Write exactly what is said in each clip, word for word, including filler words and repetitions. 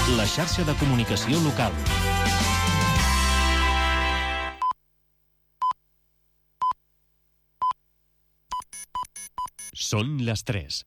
la xarxa de comunicació local. Són les tres.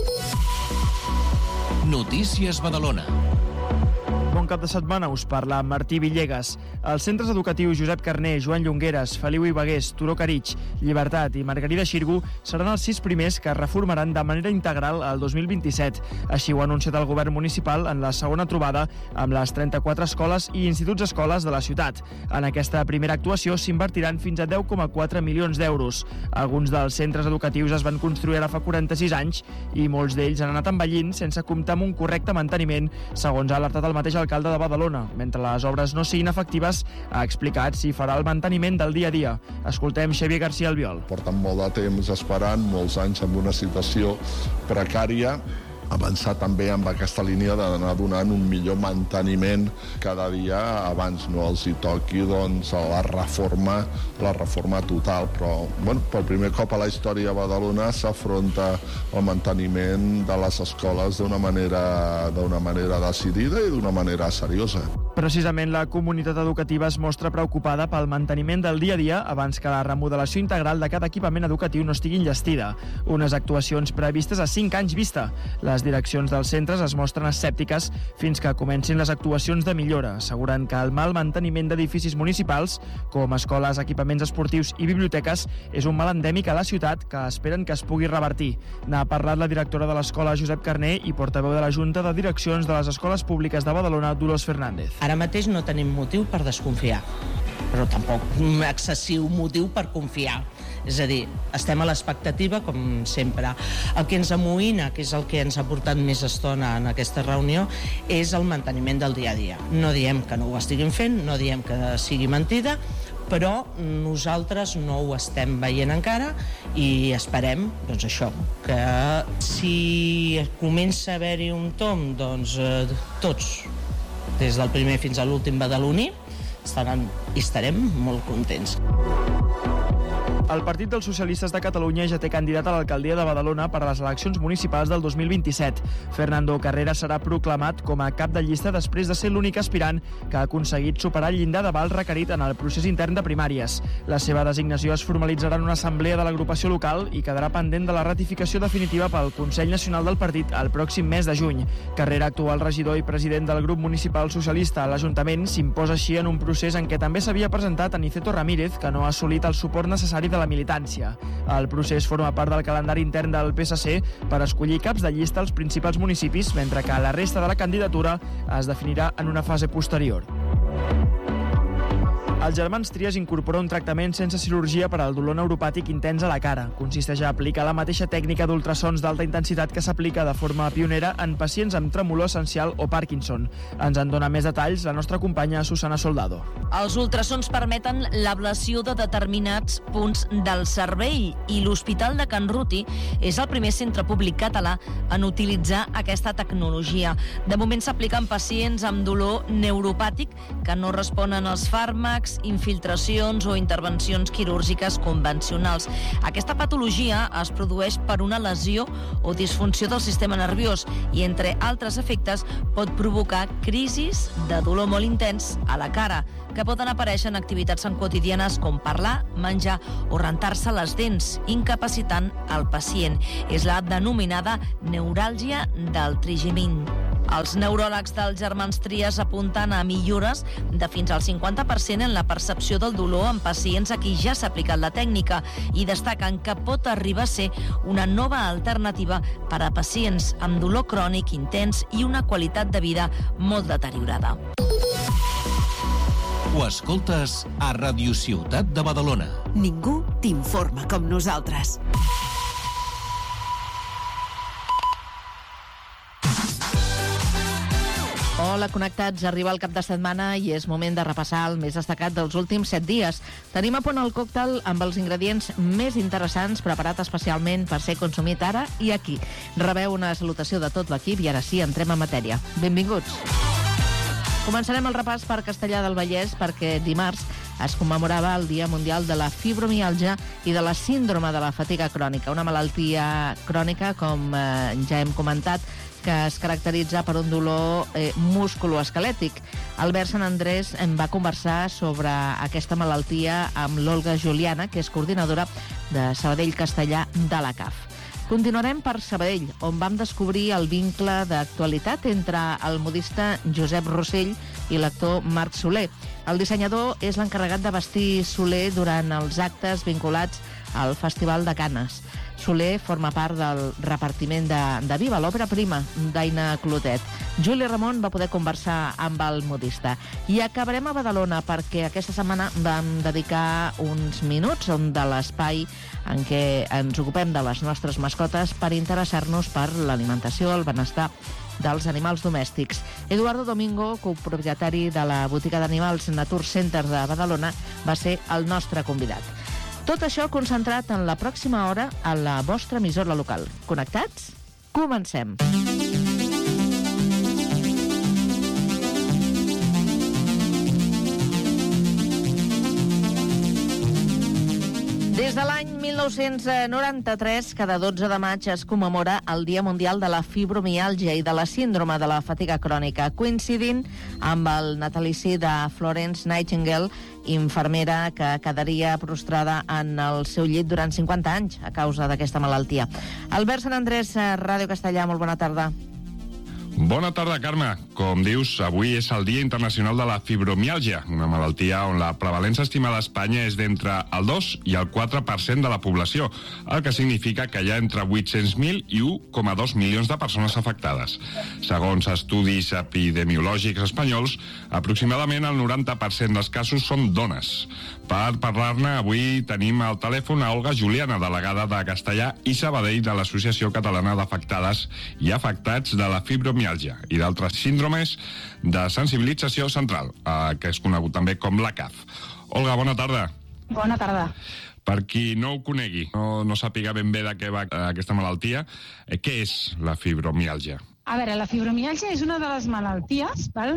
Notícies Badalona. Bon cap de setmana, us parla Martí Villegas. Els centres educatius Josep Carner, Joan Llongueres, Feliu Ibagués, Turó Caritx, Llibertat i Margarida Xirgu seran els sis primers que es reformaran de manera integral el dos mil vint-i-set. Així ho ha anunciat el govern municipal en la segona trobada amb les trenta-quatre escoles i instituts escoles de la ciutat. En aquesta primera actuació s'invertiran fins a deu coma quatre milions d'euros. Alguns dels centres educatius es van construir ara fa quaranta-sis anys i molts d'ells han anat envellint sense comptar amb un correcte manteniment, segons ha alertat el mateix alcalde de Badalona. Mentre les obres no siguin efectives, ha explicat si farà el manteniment del dia a dia. Escoltem Xavier García Albiol. Porten molt de temps esperant, molts anys en una situació precària, avançar també amb aquesta línia d'anar donant un millor manteniment cada dia abans no els hi toqui doncs, la reforma la reforma total, però bueno, per primer cop a la història a Badalona s'afronta el manteniment de les escoles d'una manera, d'una manera decidida i d'una manera seriosa. Precisament la comunitat educativa es mostra preocupada pel manteniment del dia a dia abans que la remodelació integral de cada equipament educatiu no estigui enllestida. Unes actuacions previstes a cinc anys vista. Les direccions dels centres es mostren escèptiques fins que comencin les actuacions de millora, assegurant que el mal manteniment d'edificis municipals, com escoles, equipaments esportius i biblioteques, és un mal endèmic a la ciutat que esperen que es pugui revertir. N'ha parlat la directora de l'escola Josep Carner i portaveu de la Junta de Direccions de les Escoles Públiques de Badalona, Dolors Fernández. Ara mateix no tenim motiu per desconfiar, però tampoc un excessiu motiu per confiar. És a dir, estem a l'expectativa, com sempre. El que ens amoïna, que és el que ens ha portat més estona en aquesta reunió, és el manteniment del dia a dia. No diem que no ho estiguin fent, no diem que sigui mentida, però nosaltres no ho estem veient encara i esperem, doncs això, que si comença a haver-hi un tom, doncs eh, tots, des del primer fins a l'últim badaloní, estaran i estarem molt contents. El Partit dels Socialistes de Catalunya ja té candidat a l'alcaldia de Badalona per a les eleccions municipals del dos mil vint-i-set. Fernando Carrera serà proclamat com a cap de llista després de ser l'únic aspirant que ha aconseguit superar el llindar de val requerit en el procés intern de primàries. La seva designació es formalitzarà en una assemblea de l'agrupació local i quedarà pendent de la ratificació definitiva pel Consell Nacional del Partit el pròxim mes de juny. Carrera, actual regidor i president del grup municipal socialista a l'Ajuntament, s'imposa així en un procés en què també s'havia presentat Aniceto Ramírez, que no ha assolit el suport necessari de la militància. El procés forma part del calendari intern del P S C per escollir caps de llista als principals municipis, mentre que la resta de la candidatura es definirà en una fase posterior. Els germans Trias incorpora un tractament sense cirurgia per al dolor neuropàtic intens a la cara. Consisteix a aplicar la mateixa tècnica d'ultrasons d'alta intensitat que s'aplica de forma pionera en pacients amb tremolor essencial o Parkinson. Ens en dona més detalls la nostra companya Susana Soldado. Els ultrasons permeten l'ablació de determinats punts del cervell i l'Hospital de Can Ruti és el primer centre públic català en utilitzar aquesta tecnologia. De moment s'aplica en pacients amb dolor neuropàtic que no responen als fàrmacs, infiltracions o intervencions quirúrgiques convencionals. Aquesta patologia es produeix per una lesió o disfunció del sistema nerviós i, entre altres efectes, pot provocar crisis de dolor molt intens a la cara, que poden aparèixer en activitats quotidianes com parlar, menjar o rentar-se les dents, incapacitant el pacient. És la denominada neuràlgia del trigemini. Els neuròlegs dels germans Trias apunten a millores de fins al cinquanta per cent en la percepció del dolor en pacients a qui ja s'ha aplicat la tècnica i destaquen que pot arribar a ser una nova alternativa per a pacients amb dolor crònic intens i una qualitat de vida molt deteriorada. Ho escoltes a Ràdio Ciutat de Badalona. Ningú t'informa com nosaltres. Hola, connectats. Arriba el cap de setmana i és moment de repassar el més destacat dels últims set dies. Tenim a punt el còctel amb els ingredients més interessants preparat especialment per ser consumit ara i aquí. Rebeu una salutació de tot l'equip i ara sí, entrem en matèria. Benvinguts. Començarem el repàs per Castellar del Vallès perquè dimarts es commemorava el Dia Mundial de la Fibromiàlgia i de la Síndrome de la Fatiga Crònica, una malaltia crònica, com eh, ja hem comentat, que es caracteritza per un dolor eh, musculoesquelètic. Albert Sant Andrés em va conversar sobre aquesta malaltia amb l'Olga Juliana, que és coordinadora de Sabadell Castellà de la C A F. Continuarem per Sabadell, on vam descobrir el vincle d'actualitat entre el modista Josep Rossell i l'actor Marc Soler. El dissenyador és l'encarregat de vestir Soler durant els actes vinculats al Festival de Canes. Soler forma part del repartiment de, de Viva, l'òpera prima d'Aina Clotet. Juli Ramon va poder conversar amb el modista. I acabarem a Badalona perquè aquesta setmana vam dedicar uns minuts de l'espai en què ens ocupem de les nostres mascotes per interessar-nos per l'alimentació, el benestar dels animals domèstics. Eduardo Domingo, copropietari de la botiga d'animals Nature Center de Badalona, va ser el nostre convidat. Tot això concentrat en la pròxima hora a la vostra emissora local. Connectats? Comencem! Des de l'any mil nou-cents noranta-tres, cada dotze de maig es commemora el Dia Mundial de la Fibromiàlgia i de la Síndrome de la Fatiga Crònica, coincidint amb el natalici de Florence Nightingale, infermera que quedaria prostrada en el seu llit durant cinquanta anys a causa d'aquesta malaltia. Albert Sant Andrés, Ràdio Castellà, molt bona tarda. Bona tarda, Carme. Com dius, avui és el Dia Internacional de la Fibromiàlgia, una malaltia on la prevalença estimada a Espanya és d'entre el dos i el quatre per cent de la població, el que significa que hi ha entre vuit-cents mil i u coma dos milions de persones afectades. Segons estudis epidemiològics espanyols, aproximadament el noranta per cent dels casos són dones. Per parlar-ne, avui tenim al telèfon a Olga Juliana, delegada de Castellà i Sabadell de l'Associació Catalana d'Afectades i Afectats de la Fibromiàlgia i d'altres síndromes de sensibilització central, eh, que és conegut també com la C A F. Olga, bona tarda. Bona tarda. Per qui no ho conegui, no, no sàpiga ben bé de què va eh, aquesta malaltia, eh, què és la fibromiàlgia? A veure, la fibromiàlgia és una de les malalties, val,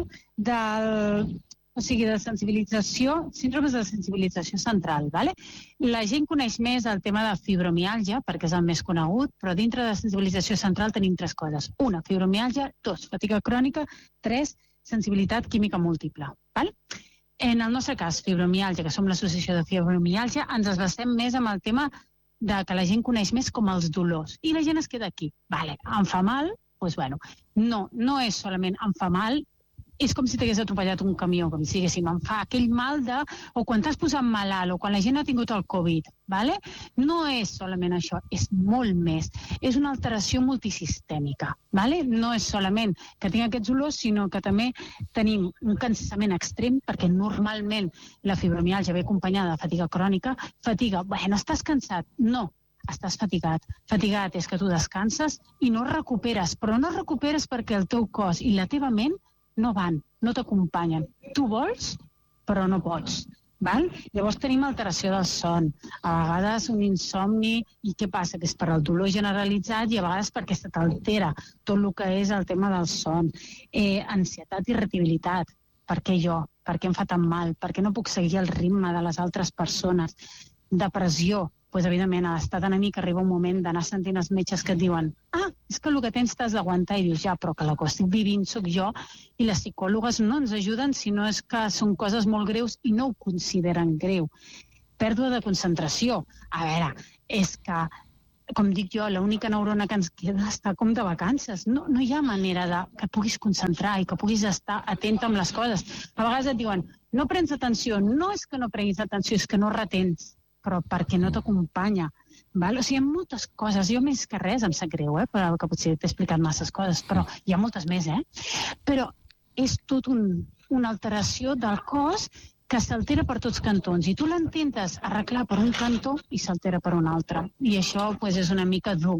del... o sigui, de sensibilització, síndromes de sensibilització central, vale? La gent coneix més el tema de fibromiàlgia, perquè és el més conegut, però dintre de sensibilització central tenim tres coses. Una, fibromiàlgia, dos, fatiga crònica, tres, sensibilitat química múltiple, val? En el nostre cas, fibromiàlgia, que som l'associació de fibromiàlgia, ens esbastem més amb el tema de que la gent coneix més com els dolors. I la gent es queda aquí. Vale, em fa mal? Doncs bueno, no, no és solament em fa mal, és com si t'hagués atropellat un camió, com si diguéssim, em fa aquell mal de... o quan t'has posat malalt, o quan la gent ha tingut el Covid, ¿vale? No és solament això, és molt més. És una alteració multisistèmica, ¿vale? No és solament que tinc aquests dolors, sinó que també tenim un cansament extrem, perquè normalment la fibromiàlgia ve acompanyada de fatiga crònica. Fatiga, bueno, estàs cansat? No. Estàs fatigat. Fatigat és que tu descanses i no recuperes, però no recuperes perquè el teu cos i la teva ment no van, no t'acompanyen. Tu vols, però no pots. Val? Llavors tenim alteració del son, a vegades un insomni, i què passa? Que és per al dolor generalitzat i a vegades perquè se t'altera tot el que és el tema del son. Eh, ansietat i irritabilitat. Per què jo? Per què em fa tan mal? Per què no puc seguir el ritme de les altres persones? Depressió. Doncs, evidentment, a l'estat anèmic arriba un moment d'anar sentint els metges que et diuen ah, és que el que tens t'has d'aguantar, i dius, ja, però que la que estic vivint soc jo, i les psicòlogues no ens ajuden, sinó és que són coses molt greus i no ho consideren greu. Pèrdua de concentració. A veure, és que, com dic jo, l'única neurona que ens queda està com de vacances. No, no hi ha manera de que puguis concentrar i que puguis estar atenta amb les coses. A vegades et diuen, no prens atenció. No és que no prenguis atenció, és que no retens, però perquè no t'acompanya. Val? O sigui, hi ha moltes coses. Jo més que res em sap greu, eh? Però que potser t'he explicat masses coses, però hi ha moltes més, eh? Però és tot un, una alteració del cos que s'altera per tots cantons. I tu l'intentes arreglar per un cantó i s'altera per un altre. I això pues, és una mica dur.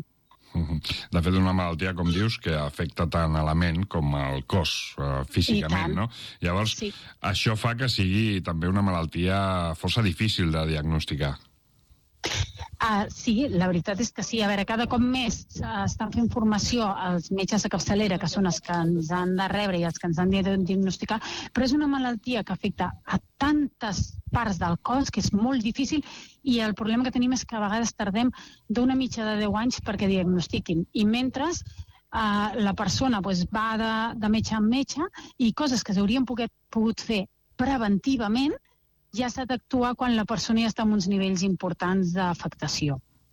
De fet, una malaltia, com dius, que afecta tant a la ment com al cos, uh, físicament, no? Llavors, sí. Això fa que sigui també una malaltia força difícil de diagnosticar. Uh, sí, la veritat és que sí. A veure, cada cop més uh, estan fent formació als metges de capçalera, que són els que ens han de rebre i els que ens han de diagnosticar, però és una malaltia que afecta a tantes parts del cos que és molt difícil, i el problema que tenim és que a vegades tardem d'una mitja de deu anys perquè diagnostiquin. I mentre Uh, la persona pues, va de, de metge en metge i coses que s'haurien pogut, pogut fer preventivament ja s'ha d'actuar quan la persona ja està en uns nivells importants d'afectació.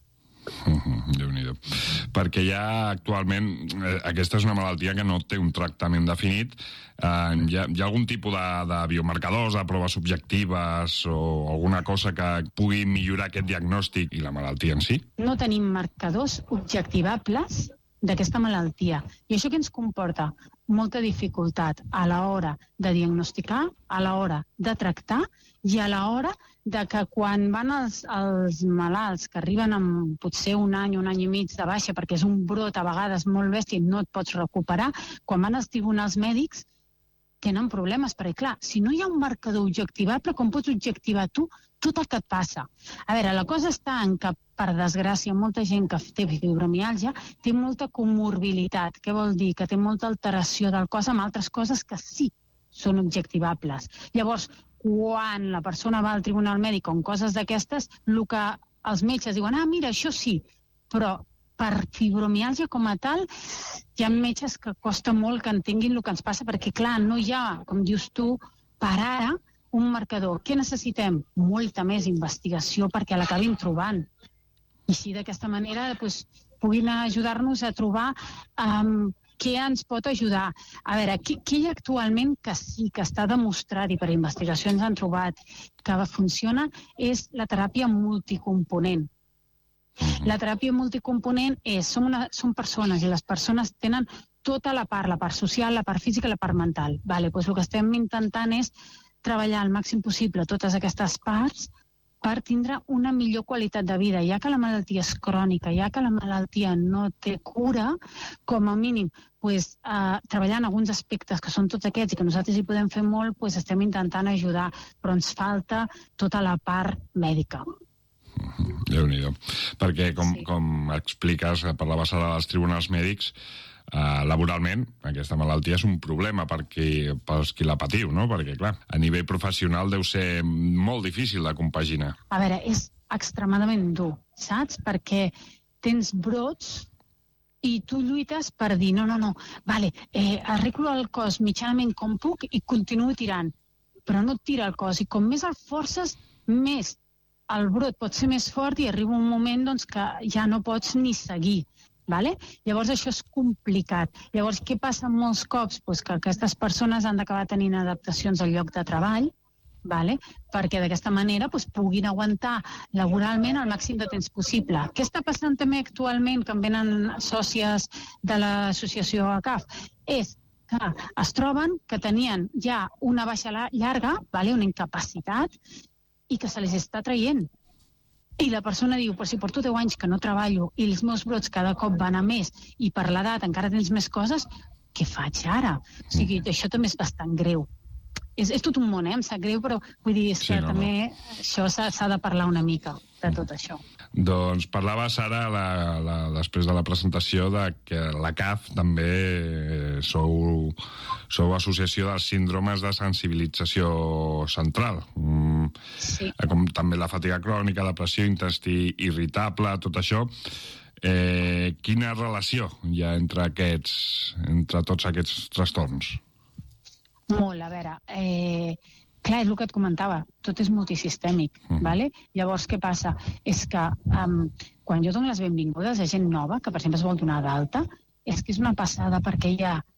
Uh-huh, Déu-n'hi-do. Perquè ja actualment eh, aquesta és una malaltia que no té un tractament definit. Eh, hi, ha, hi ha algun tipus de, de biomarcadors, de proves objectives o alguna cosa que pugui millorar aquest diagnòstic i la malaltia en si? No tenim marcadors objectivables d'aquesta malaltia. I això què ens comporta? Molta dificultat a l'hora de diagnosticar, a l'hora de tractar i a l'hora de que quan van els, els malalts que arriben amb potser un any, un any i mig de baixa, perquè és un brot a vegades molt bèstia i no et pots recuperar, quan van als tribunals mèdics tenen problemes, perquè clar, si no hi ha un marcador objectivable, com pots objectivar tu tot el que et passa? A veure, la cosa està en que, per desgràcia, molta gent que té fibromiàlgia té molta comorbilitat. Què vol dir? Que té molta alteració del cos amb altres coses que sí són objectivables. Llavors, quan la persona va al tribunal mèdic amb coses d'aquestes, el que els metges diuen, ah, mira, això sí, però per fibromiàlgia com a tal, hi ha metges que costa molt que entenguin el que ens passa, perquè, clar, no hi ha, com dius tu, per ara, un marcador. Què necessitem? Molta més investigació perquè l'acabin trobant. I així, d'aquesta manera, doncs, puguin ajudar-nos a trobar um, què ens pot ajudar. A veure, què, què hi ha actualment que sí que està demostrat i per investigacions han trobat que funciona és la teràpia multicomponent. La teràpia multicomponent és, som, una, som persones i les persones tenen tota la part, la part social, la part física i la part mental. Vale, doncs el que estem intentant és treballar al màxim possible totes aquestes parts per tindre una millor qualitat de vida. Ja que la malaltia és crònica, ja que la malaltia no té cura, com a mínim, pues, eh, treballar en alguns aspectes que són tots aquests i que nosaltres hi podem fer molt, pues, estem intentant ajudar, però ens falta tota la part mèdica. Déu-n'hi-do. Perquè, com, sí. com expliques, parlaves ara dels tribunals mèdics, eh, laboralment, aquesta malaltia és un problema perquè, pels qui la patiu, no? Perquè, clar, a nivell professional deu ser molt difícil de compaginar. A veure, és extremadament dur, saps? Perquè tens brots i tu lluites per dir, no, no, no, vale, eh, arreglo el cos mitjanament com puc i continuo tirant, però no et tira el cos. I com més el forces, més el brot pot ser més fort i arriba un moment doncs, que ja no pots ni seguir. Vale? Llavors això és complicat. Llavors què passa molts cops? Pues que aquestes persones han d'acabar tenint adaptacions al lloc de treball, vale? Perquè d'aquesta manera pues, puguin aguantar laboralment el màxim de temps possible. Què està passant també actualment, que em venen sòcies de l'associació A C A F? És que es troben que tenien ja una baixa llarga, vale? Una incapacitat, i que se les està traient. I la persona diu, però si porto deu anys que no treballo i els meus brots cada cop van a més i per l'edat encara tens més coses, què faig ara? O sigui, això també és bastant greu. És, és tot un món, eh? Em sap greu, però vull dir, és que sí, no, també no. Això s'ha de parlar una mica de tot això. Doncs parlaves ara, la, la, després de la presentació, de que la C A F també sou, sou associació dels síndromes de sensibilització central. Mm, sí. Com també la fatiga crònica, depressió, intestí irritable, tot això. Eh, quina relació hi ha entre aquests, entre tots aquests trastorns? Molt, a veure, eh, clar, és el que et comentava, tot és multisistèmic, mm. ¿vale? Llavors, què passa? És que um, quan jo dono les benvingudes a gent nova, que per exemple es vol donar d'alta, és que és una passada perquè hi ha